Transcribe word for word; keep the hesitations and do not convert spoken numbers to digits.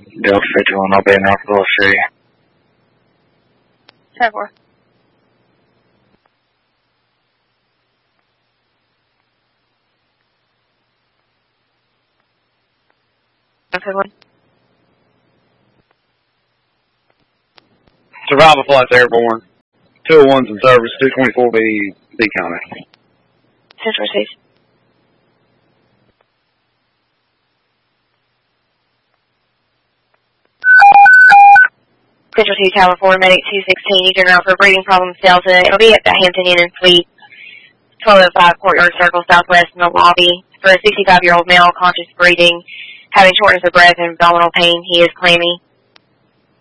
Delta fifty-one, I'll be in Rockville City. ten four. one. Survival Flights Airborne. two oh one's in service, two twenty-four B, B County. Central Station. Central two Tower four, Medic two sixteen, you turn around for breathing problems, Delta. It'll be at the Hampton Inn and Suite, twelve oh five Courtyard Circle, Southwest in the lobby. For a sixty-five-year-old male, conscious breathing, having shortness of breath and abdominal pain, he is claiming